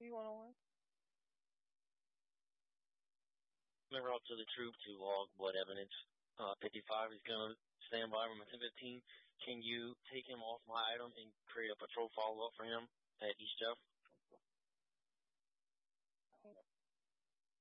You want to win? Remember up to the troop to log what evidence 55 is going to stand by from 15. Can you take him off my item and create a patrol follow-up for him at East Jeff?